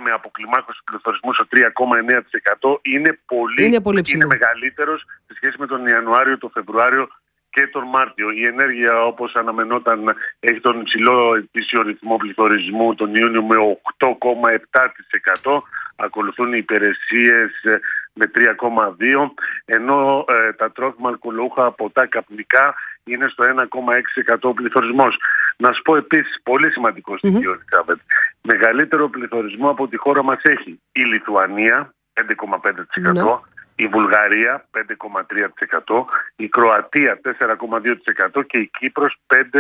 με αποκλιμάκωση του πληθωρισμού στο 3,9% είναι μεγαλύτερος σε σχέση με τον Ιανουάριο, τον Φεβρουάριο και τον Μάρτιο. Η ενέργεια, όπως αναμενόταν, έχει τον υψηλό ετήσιο ρυθμό πληθωρισμού τον Ιούνιο με 8,7%. Ακολουθούν οι υπηρεσίες με 3,2%, ενώ τα τρόφιμα, αλκοολούχα, ποτά, καπνικά είναι στο 1,6% πληθωρισμός. Να σου πω επίσης, πολύ σημαντικό στοιχείο, Ελισάβετ. Μεγαλύτερο πληθωρισμό από τη χώρα μας έχει η Λιθουανία, 5,5%, η Βουλγαρία 5,3%, η Κροατία 4,2% και η Κύπρος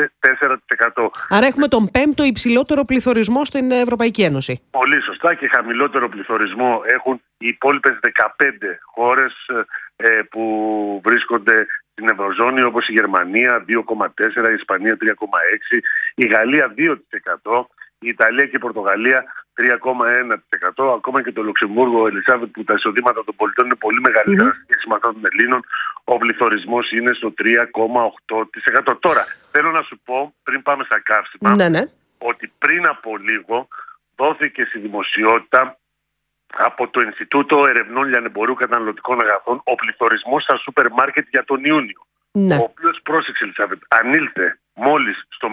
4%. Άρα έχουμε τον 5ο υψηλότερο πληθωρισμό στην Ευρωπαϊκή Ένωση. Πολύ σωστά, και χαμηλότερο πληθωρισμό έχουν οι υπόλοιπες 15 χώρες που βρίσκονται στην Ευρωζώνη, όπως η Γερμανία 2,4%, η Ισπανία 3,6%, η Γαλλία 2%, η Ιταλία και η Πορτογαλία 3,1%. Ακόμα και το Λουξεμβούργο, Ελισάβετ, που τα εισοδήματα των πολιτών είναι πολύ μεγαλύτερα σε σχέση με αυτά των Ελλήνων, ο πληθωρισμός είναι στο 3,8%. Τώρα, θέλω να σου πω, πριν πάμε στα καύσιμα, ότι πριν από λίγο δόθηκε στη δημοσιότητα από το Ινστιτούτο Ερευνών Λιανεμπορίου Καταναλωτικών Αγαθών ο πληθωρισμός στα σούπερ μάρκετ για τον Ιούνιο. Ο οποίος, πρόσεξε Ελισάβετ, ανήλθε μόλις στο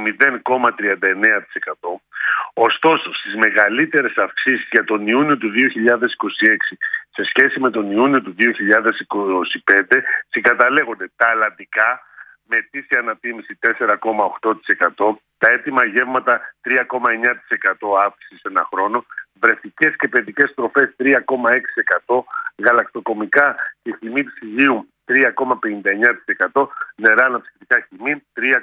0,39%. Ωστόσο, στις μεγαλύτερες αυξήσεις για τον Ιούνιο του 2026 σε σχέση με τον Ιούνιο του 2025 συγκαταλέγονται τα αλλαντικά με ετήσια ανατίμηση 4,8%, τα έτοιμα γεύματα 3,9% αύξηση σε ένα χρόνο, βρεφικές και παιδικές τροφές 3,6%, γαλακτοκομικά και χυμή ψυγείου 3,59%, νερά αναψυκτικά χυμή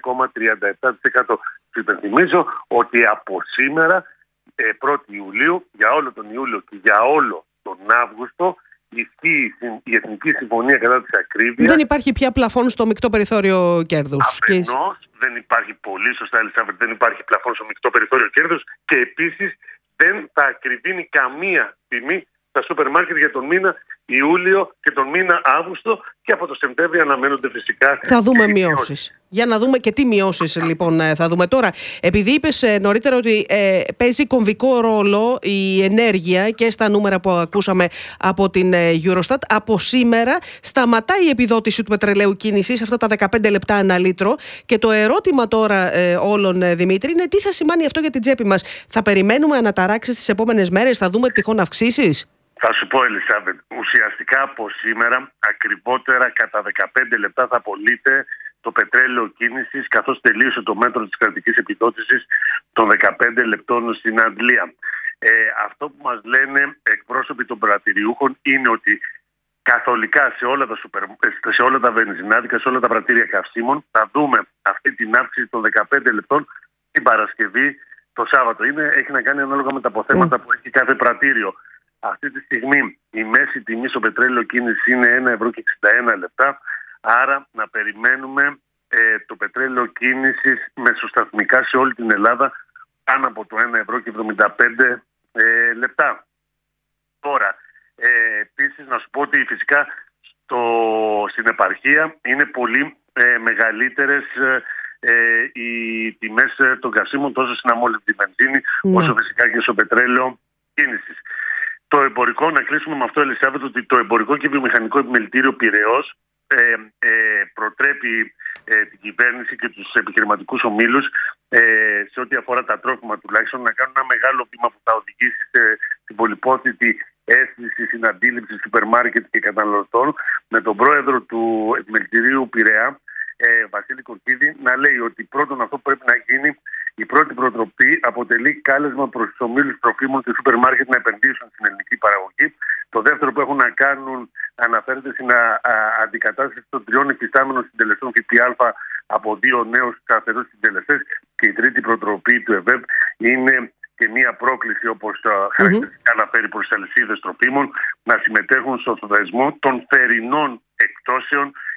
3,37%. Σου υπενθυμίζω ότι από σήμερα, 1η Ιουλίου, για όλο τον Ιούλιο και για όλο τον Αύγουστο, ισχύει η Εθνική Συμφωνία κατά της ακρίβειας. Δεν υπάρχει πια πλαφόν στο μεικτό περιθώριο κέρδους. Αφενός, δεν υπάρχει, πολύ σωστά, Ελισάβετ, δεν υπάρχει πλαφόν στο μεικτό περιθώριο κέρδους, και επίσης δεν θα ακριβίνει καμία τιμή στα σούπερ μάρκετ για τον μήνα Ιούλιο και τον μήνα Αύγουστο, και από το Σεπτέμβριο αναμένονται φυσικά. Θα δούμε μειώσεις. Για να δούμε και τι μειώσεις λοιπόν θα δούμε τώρα. Επειδή είπες νωρίτερα ότι παίζει κομβικό ρόλο η ενέργεια και στα νούμερα που ακούσαμε από την Eurostat, από σήμερα σταματάει η επιδότηση του πετρελαίου κίνησης, αυτά τα 15 λεπτά ένα λίτρο. Και το ερώτημα τώρα όλων, Δημήτρη, είναι τι θα σημαίνει αυτό για την τσέπη μας. Θα περιμένουμε αναταράξεις τις επόμενες μέρες, θα δούμε τυχόν αυξήσεις? Θα σου πω, Ελισάβετ, ουσιαστικά από σήμερα ακριβότερα κατά 15 λεπτά θα πωλείται το πετρέλαιο κίνησης, καθώς τελείωσε το μέτρο της κρατικής επιδότησης των 15 λεπτών στην Αγγλία. Αυτό που μας λένε εκπρόσωποι των πρατηριούχων είναι ότι καθολικά σε όλα τα βενζινάδικα, σε όλα τα πρατήρια καυσίμων θα δούμε αυτή την αύξηση των 15 λεπτών την Παρασκευή, το Σάββατο. Έχει να κάνει ανάλογα με τα αποθέματα που έχει κάθε πρατήριο. Αυτή τη στιγμή η μέση τιμή στο πετρέλαιο κίνηση είναι 1,61 ευρώ, άρα να περιμένουμε το πετρέλαιο κίνησης μεσοσταθμικά σε όλη την Ελλάδα πάνω από το 1,75 ευρώ. Τώρα, επίσης να σου πω ότι φυσικά στην επαρχία είναι πολύ μεγαλύτερες οι τιμές των καυσίμων, τόσο στην αμόλυντη βενζίνη όσο φυσικά και στο πετρέλαιο κίνησης. Το εμπορικό, να κλείσουμε με αυτό, Ελισάβετ, ότι το εμπορικό και βιομηχανικό επιμελητήριο Πειραιώς προτρέπει την κυβέρνηση και τους επιχειρηματικούς ομίλους σε ό,τι αφορά τα τρόφιμα τουλάχιστον να κάνουν ένα μεγάλο βήμα που θα οδηγήσει στην πολυπόθητη αίσθηση, συναντήληψη σούπερ μάρκετ και καταναλωτών, με τον πρόεδρο του επιμελητηρίου Πειραιά, Βασίλη Κορκίδη, να λέει ότι πρώτον αυτό που πρέπει να γίνει, η πρώτη προτροπή αποτελεί κάλεσμα προς τους ομίλους τροφίμων και σούπερ μάρκετ να επενδύσουν στην ελληνική παραγωγή. Το δεύτερο που έχουν να κάνουν αναφέρεται στην αντικατάσταση των 3 υφιστάμενων συντελεστών ΦΠΑ από 2 νέους σταθερούς συντελεστές. Και η τρίτη προτροπή του ΕΒΕΠ είναι και μία πρόκληση, όπως χαρακτηριστικά αναφέρει, προς τις αλυσίδες τροφίμων να συμμετέχουν στο δεσμό των θερινών εκτόσεων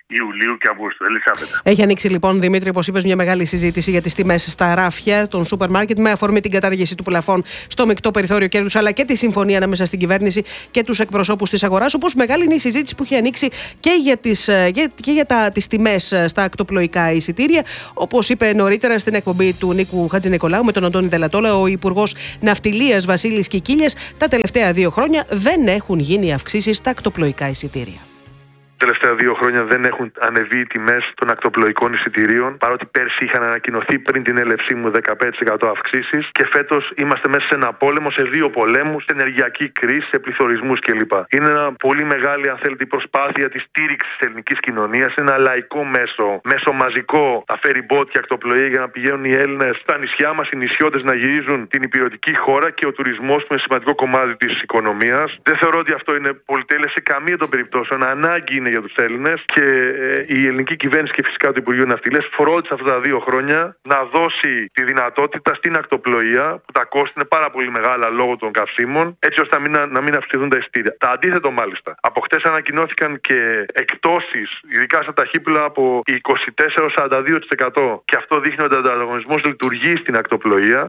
Ιουλίου και Αυγούστου. Ελισάβεττα. Έχει ανοίξει λοιπόν, Δημήτρη, όπως είπες, μια μεγάλη συζήτηση για τις τιμές στα ράφια των σούπερ μάρκετ με αφορμή την κατάργηση του πλαφών στο μεικτό περιθώριο κέρδους, αλλά και τη συμφωνία ανάμεσα στην κυβέρνηση και τους εκπροσώπους της αγοράς. Όπως μεγάλη είναι η συζήτηση που έχει ανοίξει και για τις τιμές στα ακτοπλοϊκά εισιτήρια. Όπως είπε νωρίτερα στην εκπομπή του Νίκου Χατζηνικολάου με τον Αντώνη Δελατόλα, ο Υπουργός Ναυτιλίας Βασίλης Κικίλιας, τα τελευταία 2 χρόνια δεν έχουν γίνει αυξήσεις στα ακτοπλοϊκά εισιτήρια. Τα τελευταία 2 χρόνια δεν έχουν ανεβεί οι τιμές των ακτοπλοϊκών εισιτηρίων, παρότι πέρσι είχαν ανακοινωθεί πριν την έλευσή μου 15% αυξήσεις, και φέτος είμαστε μέσα σε ένα πόλεμο, σε 2 πολέμους, σε ενεργειακή κρίση, σε πληθωρισμούς κλπ. Είναι ένα πολύ μεγάλη, αν θέλετε, προσπάθεια της στήριξης της ελληνικής κοινωνίας. Είναι ένα λαϊκό μέσο μαζικό. Θα φέρει μπότια ακτοπλοεία για να πηγαίνουν οι Έλληνες στα νησιά μας, οι νησιώτες να γυρίζουν την υπηρετική χώρα, και ο τουρισμός που είναι σημαντικό κομμάτι της οικονομίας. Δεν θεωρώ ότι αυτό είναι πολυτέλεια σε καμία των περιπτώσεων. Ανάγκη για τους Έλληνες, και η ελληνική κυβέρνηση και φυσικά το Υπουργείο Ναυτιλίας φρόντισε αυτά τα 2 χρόνια να δώσει τη δυνατότητα στην ακτοπλοεία, που τα κόστη είναι πάρα πολύ μεγάλα λόγω των καυσίμων, έτσι ώστε να μην αυξηθούν τα εισιτήρια. Τα αντίθετο μάλιστα. Από χτες ανακοινώθηκαν και εκπτώσεις, ειδικά στα ταχύπλοα, από 24-42%. Και αυτό δείχνει ότι ο ανταγωνισμός λειτουργεί στην ακτοπλοεία.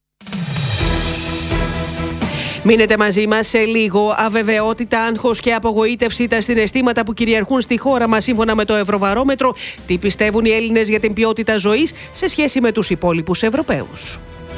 Μείνετε μαζί μας σε λίγο. Αβεβαιότητα, άγχος και απογοήτευση, τα συναισθήματα που κυριαρχούν στη χώρα μας σύμφωνα με το Ευρωβαρόμετρο. Τι πιστεύουν οι Έλληνες για την ποιότητα ζωής σε σχέση με τους υπόλοιπους Ευρωπαίους.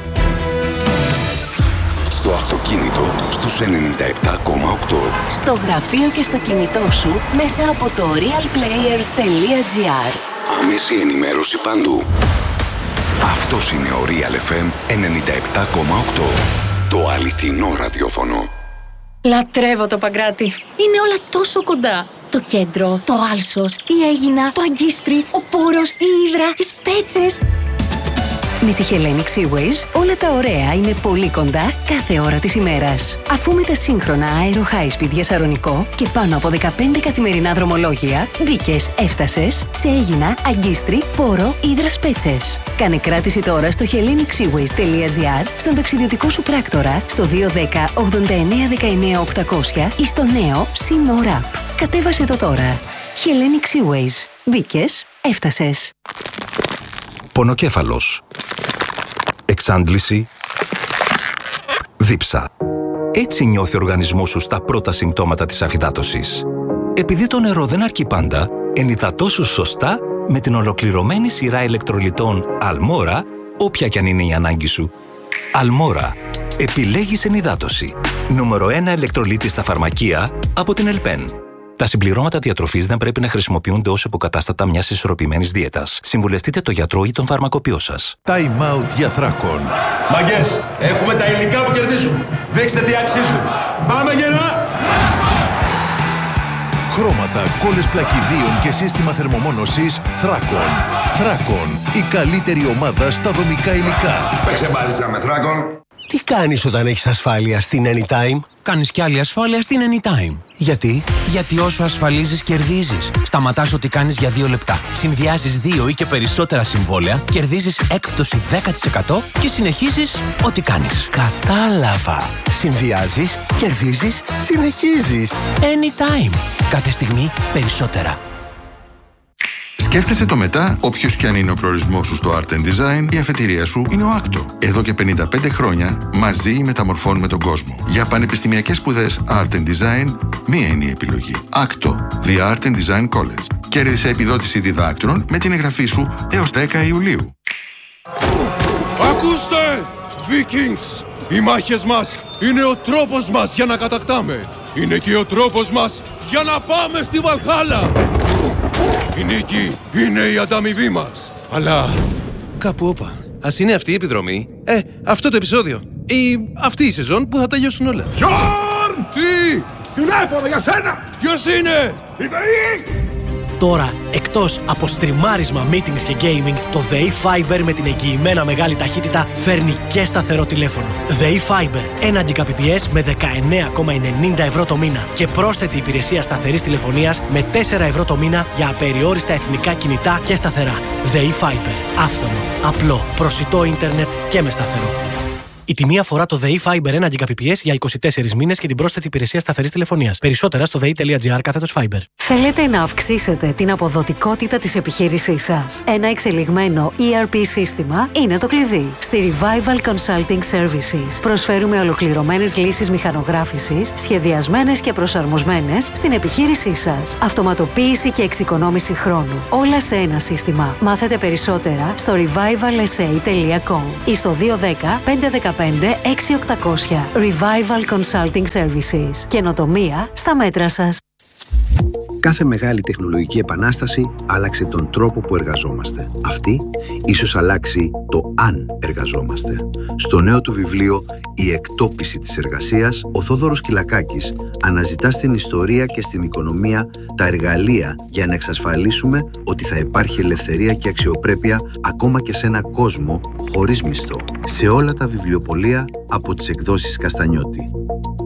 Στο αυτοκίνητο στους 97,8. Στο γραφείο και στο κινητό σου μέσα από το realplayer.gr. Άμεση ενημέρωση παντού. Αυτός είναι ο Real FM 97,8. Το αληθινό ραδιόφωνο. Λατρεύω το Παγκράτη. Είναι όλα τόσο κοντά. Το κέντρο, το Άλσος, η Αίγινα, το Αγκίστρι, ο Πόρος, η Ύδρα, οι Σπέτσες. Με τη Hellenic Seaways όλα τα ωραία είναι πολύ κοντά κάθε ώρα της ημέρας. Αφού με τα σύγχρονα Aero High Speed για Σαρονικό και πάνω από 15 καθημερινά δρομολόγια, μπήκες, έφτασες σε Αίγινα, Αγκίστρι, Πόρο, Ύδρα, Σπέτσες. Κάνε κράτηση τώρα στο hellenicsseaways.gr, στον ταξιδιωτικό σου πράκτορα, στο 210 89 19 800 ή στο νέο Sea App. Κατέβασε το τώρα. Hellenic Seaways. Μπήκες, έφτασες. Πονοκέφαλος. Εξάντληση. Δίψα. Έτσι νιώθει ο οργανισμός σου στα πρώτα συμπτώματα της αφυδάτωσης. Επειδή το νερό δεν αρκεί πάντα, ενυδατώσου σωστά με την ολοκληρωμένη σειρά ηλεκτρολιτών Αλμόρα, όποια κι αν είναι η ανάγκη σου. Αλμόρα. Επιλέγεις ενυδάτωση. Νούμερο 1 ηλεκτρολίτη στα φαρμακεία από την Ελπέν. Τα συμπληρώματα διατροφής δεν πρέπει να χρησιμοποιούνται ως υποκατάστατα μιας ισορροπημένης δίαιτας. Συμβουλευτείτε το γιατρό ή τον φαρμακοποιό σας. Time out για Θράκον. Μαγκές, έχουμε τα υλικά που κερδίζουν. Δείξτε τι αξίζουν. Πάμε γερά! Χρώματα, κόλλες πλακιδίων και σύστημα θερμομόνωσης Θράκον. Θράκον, η καλύτερη ομάδα στα δομικά υλικά. Παίξε μπάλιτσα με Θράκον. Τι κάνεις όταν έχεις ασφάλεια στην Anytime? Κάνεις κι άλλη ασφάλεια στην Anytime. Γιατί? Γιατί όσο ασφαλίζεις, κερδίζεις. Σταματάς ό,τι κάνεις για 2 λεπτά. Συνδυάζεις 2 ή και περισσότερα συμβόλαια, κερδίζεις έκπτωση 10% και συνεχίζεις ό,τι κάνεις. Κατάλαβα. Συνδυάζεις, κερδίζεις, συνεχίζεις. Anytime. Κάθε στιγμή περισσότερα. Σκέφτεσαι το μετά, όποιος κι αν είναι ο προορισμός σου στο Art and Design, η αφετηρία σου είναι ο Acto. Εδώ και 55 χρόνια μαζί μεταμορφώνουμε τον κόσμο. Για πανεπιστημιακές σπουδές Art and Design, μία είναι η επιλογή. Acto, The Art and Design College. Κέρδισε επιδότηση διδάκτρων με την εγγραφή σου έως 10 Ιουλίου. Ακούστε, Vikings! Οι μάχες μας είναι ο τρόπος μας για να κατακτάμε. Είναι και ο τρόπος μας για να πάμε στη Βαλχάλα. Η νίκη είναι η ανταμοιβή μας. Αλλά κάπου όπα. Ας είναι αυτή η επιδρομή, αυτό το επεισόδιο ή αυτή η σεζόν που θα τελειώσουν όλα. Γιόρν! Τι! Τηλέφωνο για σένα! Ποιος είναι? Η ΔΕΗ! Τώρα, εκτός από στριμάρισμα, meetings και gaming, το ΔΕΗ Fiber με την εγγυημένα μεγάλη ταχύτητα φέρνει και σταθερό τηλέφωνο. ΔΕΗ Fiber, 1 Gbps με 19,90 ευρώ το μήνα και πρόσθετη υπηρεσία σταθερής τηλεφωνίας με 4 ευρώ το μήνα για απεριόριστα εθνικά κινητά και σταθερά. ΔΕΗ Fiber, άφθονο, απλό, προσιτό ίντερνετ και με σταθερό. Η τιμή αφορά το ΔΕΗ Fiber 1 Gbps για 24 μήνες και την πρόσθετη υπηρεσία σταθερής τηλεφωνίας. Περισσότερα στο dei.gr/Fiber. Θέλετε να αυξήσετε την αποδοτικότητα της επιχείρησής σας? Ένα εξελιγμένο ERP σύστημα είναι το κλειδί. Στη Revival Consulting Services προσφέρουμε ολοκληρωμένες λύσεις μηχανογράφησης, σχεδιασμένες και προσαρμοσμένες στην επιχείρησή σας. Αυτοματοποίηση και εξοικονόμηση χρόνου. Όλα σε ένα σύστημα. Μάθετε περισσότερα στο revivalsa.com ή στο 210 515 6800. Revival Consulting Services. Καινοτομία στα μέτρα σας. Κάθε μεγάλη τεχνολογική επανάσταση άλλαξε τον τρόπο που εργαζόμαστε. Αυτή ίσως αλλάξει το αν εργαζόμαστε. Στο νέο του βιβλίο «Η εκτόπιση της εργασίας», ο Θόδωρος Κυλακάκης αναζητά στην ιστορία και στην οικονομία τα εργαλεία για να εξασφαλίσουμε ότι θα υπάρχει ελευθερία και αξιοπρέπεια ακόμα και σε ένα κόσμο χωρίς μισθό. Σε όλα τα βιβλιοπωλεία από τις εκδόσεις Καστανιώτη.